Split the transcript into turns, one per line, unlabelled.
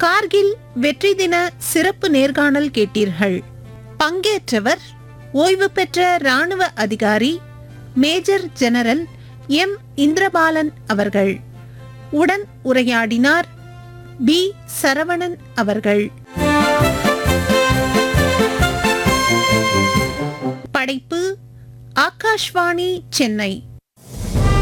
கார்கில் வெற்றி தின சிறப்பு நேர்காணல் கேட்டீர்கள். பங்கேற்றவர் ஓய்வு பெற்ற ராணுவ அதிகாரி மேஜர் ஜெனரல் எம். இந்திரபாலன் அவர்கள். உடன் உரையாடினார் பி. சரவணன் அவர்கள். படைப்பு ஆகாஷ்வாணி, சென்னை.